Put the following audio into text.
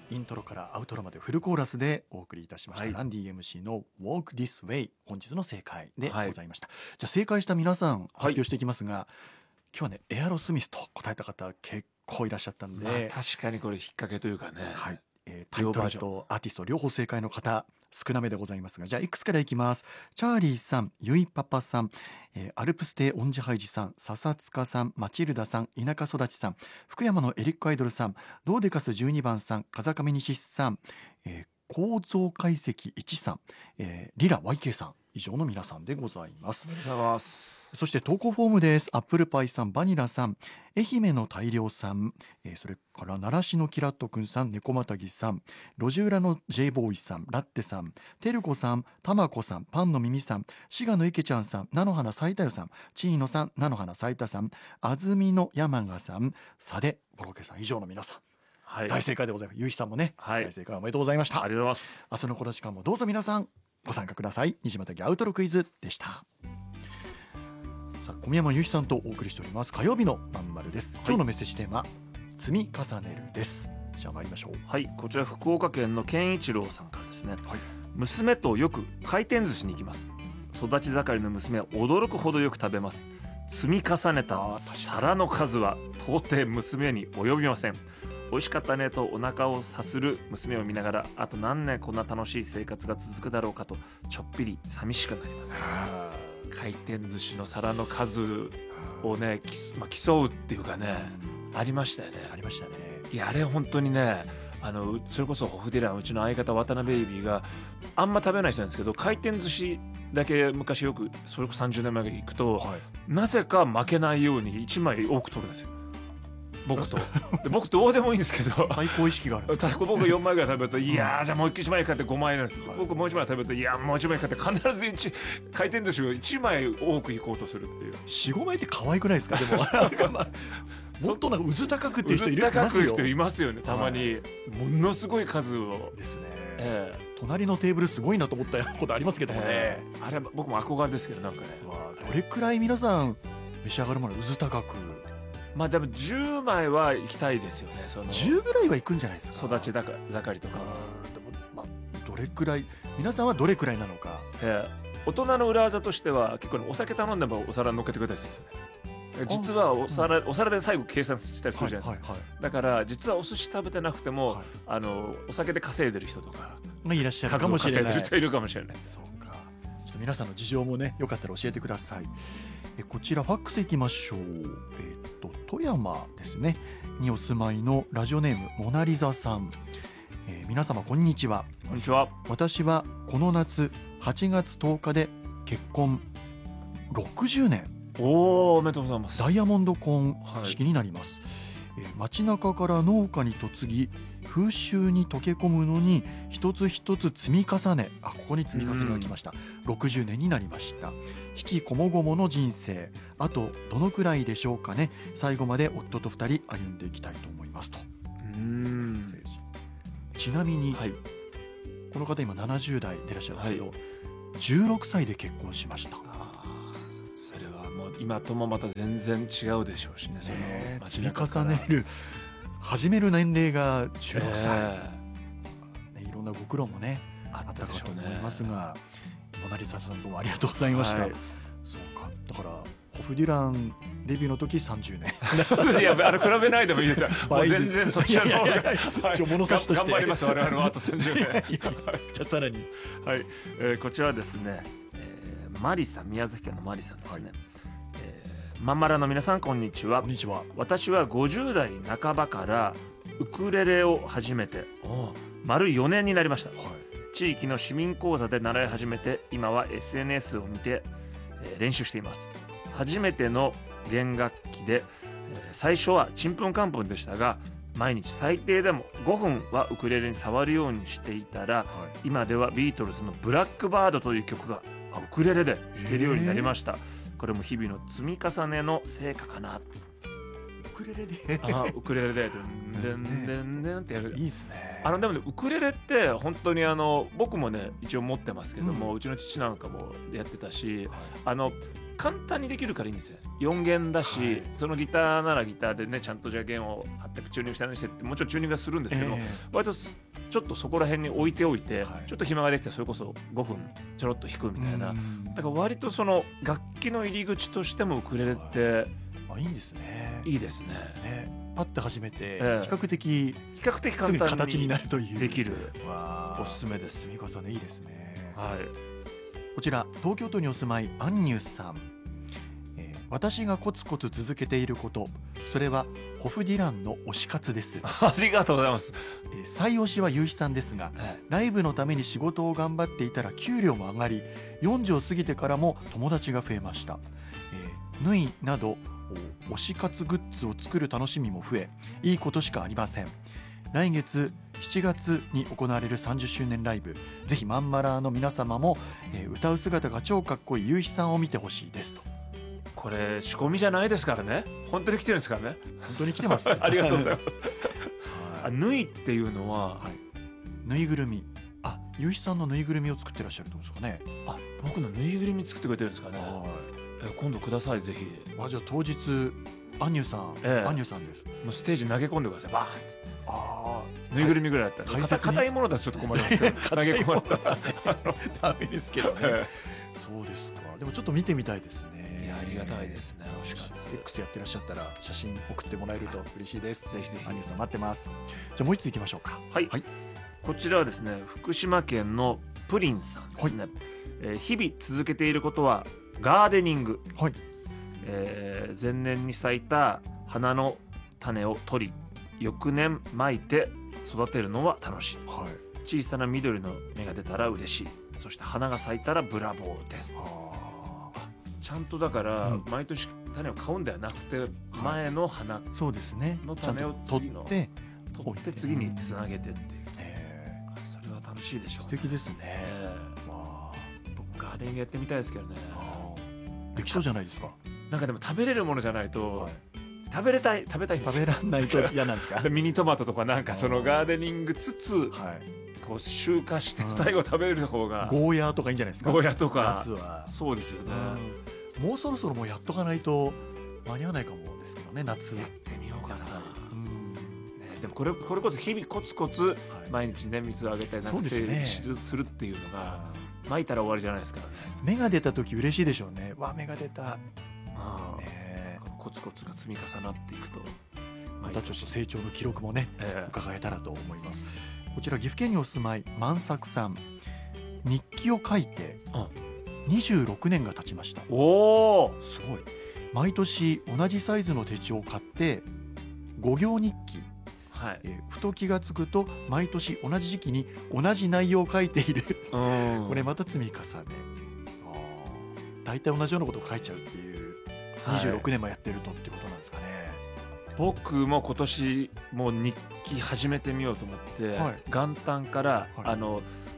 イントロからアウトロまでフルコーラスでお送りいたしました、 はい、 ランディ MC の Walk This Way、 本日の正解ではいございました。じゃあ正解した皆さん発表していきますが、今日はねエアロスミスと答えた方結構いらっしゃったんで、 確かにこれ引っ掛けというかね、 はい、タイトルとアーティスト両方正解の方少なめでございますが、じゃあいくつからいきます。チャーリーさん、ゆいパパさん、アルプス亭オンジハイジさん、笹塚さん、マチルダさん、田舎育ちさん、福山のエリックアイドルさん、ドーデカス12番さん、風上西さん、構造解析1さん、リラ YK さん、以上の皆さんでございます。 ありがとうございます。 そして投稿フォームです。アップルパイさん、バニラさん、愛媛の大量さん、それから奈良市のキラットくんさん、猫またぎさん、路地裏の J ボーイさん、ラッテさん、てるこさん、たまこさん、パンの耳さん、滋賀の池ちゃんさん、菜の花咲いたよさん、チーノさん、菜の花咲いたさん、あずみの山賀さん、さでボロケさん、以上の皆さん、 はい、 大正解でございます。ゆうひさんもね、 はい、 大正解おめでとうございました。 ありがとうございます。 明日のこの時間もどうぞ皆さんご参加ください。西又アウトロクイズでした。さあ、小宮山由紀さんとお送りしております火曜日のまんまるです。今日のメッセージテーマ、積み重ねるです。じゃあ参りましょう。 はい、こちら福岡県の健一郎さんからですね、 はい、 娘とよく回転寿司に行きます。育ち盛りの娘は驚くほどよく食べます。積み重ねた皿の数は到底娘に及びません。美味しかったねとお腹をさする娘を見ながら、あと何年こんな楽しい生活が続くだろうかとちょっぴり寂しくなります。回転寿司の皿の数をね、競うっていうかね、ありましたよね。 ありましたね。 いや、あれ本当にね、それこそホフディラン、うちの相方渡辺ベイビーがあんま食べない人なんですけど、回転寿司だけ昔よく、それこそ30年前に行くと、 はい、 なぜか負けないように1枚多く取るんですよ、僕と。で僕どうでもいいんですけど、 対抗意識があるんです。 僕4枚ぐらい食べると、いやーじゃあもう1枚買って5枚なんです、はい、僕もう1枚食べると、いやもう1枚買って、必ず回転寿司を1枚多く引こうとするっていう。 4,5 枚って可愛くないですか。でももっとなんかうず高くっていう人いる、 いますよね、たまに、はい、ものすごい数をですね、隣のテーブルすごいなと思ったことありますけどもね、 あれは僕も憧れですけど、なんかね、 どれくらい皆さん召し上がるものうず高く。 まあでも10枚は行きたいですよね。その 10ぐらいは行くんじゃないですか。 育ち盛りとか。 でも、まあ、どれくらい、皆さんはどれくらいなのか。 大人の裏技としては、結構お酒頼んでもお皿に乗っけてくれたりするんですよね。実はお皿で最後計算したりするじゃないですか、はいはいはい、だから実はお寿司食べてなくても、はい、お酒で稼いでる人とかいらっしゃるかもしれない。 数を稼いでる人いるかもしれない。 そうか、ちょっと皆さんの事情もね、よかったら教えてください。こちらファックスいきましょう。富山ですねにお住まいのラジオネームモナリザさん、皆様こんにちは。 こんにちは。 私はこの夏8月10日で結婚60年。 おめでとうございます。 ダイヤモンド婚式になります、はい。街中から農家に嫁ぎ、風習に溶け込むのに一つ一つ積み重ね、ここに積み重ねが来ました。60年になりました。引きこもごもの人生、あとどのくらいでしょうかね。最後まで夫と2人歩んでいきたいと思いますと。メッセージ。ちなみに、はい、この方今70代でいらっしゃるんですけど、はい、16歳で結婚しました。 それはもう今ともまた全然違うでしょうしね。 積み重ねる、始める年齢が16歳、いろんなご苦労もねあったかと思いますが、モナリザさんどうもありがとうございました、はい、そうか、だからホフディランデビューの時30年いや比べないでもいいですよ。もう全然そちらの方が物差しとして頑張ります。我々もあと30年じゃあさらに、 はい、こちらですね、マリさん、宮崎県のマリさんですね、はい、まんまらの皆さんこんにちは。 こんにちは。 私は50代半ばからウクレレを始めて丸4年になりました、はい、地域の市民講座で習い始めて、今は SNS を見て、練習しています。初めての弦楽器で、最初はちんぷんかんぷんでしたが、毎日最低でも5分はウクレレに触るようにしていたら、はい、今ではビートルズのブラックバードという曲がウクレレで弾けるようになりました。これも日々の積み重ねの成果かな。 ウクレレでウクレレででんでんでんってやる。 いいですね。 でもね、ウクレレって本当に僕もね一応持ってますけども、うちの父なんかもやってたし、 簡単にできるからいいんですよ。4弦だし、 はい、 そのギターならギターでねちゃんとじゃあ弦を張ってチューニングしたりしてってもちろんチューニングはするんですけど、割とちょっとそこら辺に置いておいて、はい、ちょっと暇ができてそれこそ5分ちょろっと弾くみたいな。だから割とその楽器の入り口としてもウクレレって、 いいんですね。 いいですね。 パッて始めて、比較的簡単に形になるというできる。おすすめです。 積み重ねいいですね。 はい。 こちら東京都にお住まいアンニュさん、私がコツコツ続けていること、それはホフディランの推し活です。 ありがとうございます。 最推しは夕日さんですが、ライブのために仕事を頑張っていたら給料も上がり、40を過ぎてからも友達が増えました。縫いなど推し活グッズを作る楽しみも増え、いいことしかありません。来月7月に行われる30周年ライブ、ぜひマンマラーの皆様も、歌う姿が超かっこいい夕日さんを見てほしいですと。 これ仕込みじゃないですからね。本当に来てるんですからね。 本当に来てます、 ありがとうございます。縫いっていうのは、 ぬいぐるみ。夕日さんのぬいぐるみを作ってらっしゃると思うんですかね。 僕のぬいぐるみ作ってくれてるんですかね。今度くださいぜひ。 じゃあ当日アンニュさん、アンニュさんです。 もうステージ投げ込んでください。バーンって。ぬいぐるみぐらいだったら硬いものだとちょっと困りますよ。投げ込まれたらダメですけどね。そうですか。でもちょっと見てみたいですね。 ありがたいですね。推し活 X やってらっしゃったら写真送ってもらえると嬉しいです。 ぜひぜひ。 アンニュさん待ってます。じゃあもう一つ行きましょうか。 はい。こちらはですね、福島県のプリンさんですね。日々続けていることはガーデニング。前年に咲いた花の種を取り、翌年巻いて育てるのは楽しい。小さな緑の芽が出たら嬉しい。そして花が咲いたらブラボーです。ちゃんとだから、毎年種を買うんではなくて、前の花の種を取って次につなげてっていう。それは楽しいでしょう。 素敵ですね。 僕ガーデニングやってみたいですけどね。 できそうじゃないですか。 なんかでも食べれるものじゃないと、食べたいんですよ。 食べらんないと嫌なんですか。 ミニトマトとかなんかそのガーデニングつつ、こう収穫して最後食べれる方が。 ゴーヤーとかいいんじゃないですか。 ゴーヤーとか。 夏はそうですよね。 もうそろそろもうやっとかないと間に合わないかもですけどね。夏やってみようかな。でもこれこそ日々コツコツ毎日ね水をあげてなんか整理するっていうのが巻いたら終わりじゃないですからね。 芽が出た時嬉しいでしょうね。芽が出た。 コツコツが積み重なっていくとまたちょっと成長の記録もね、伺えたらと思います。こちら岐阜県にお住まい万作さん、日記を書いて26年が経ちました。 おー、 すごい。毎年同じサイズの手帳を買って5行日記、ふと気がつくと毎年同じ時期に同じ内容を書いているこれまた積み重ね。大体同じようなことを書いちゃうっていう26年もやってるとってことなんですかね。 僕も今年もう日記始めてみようと思って、元旦から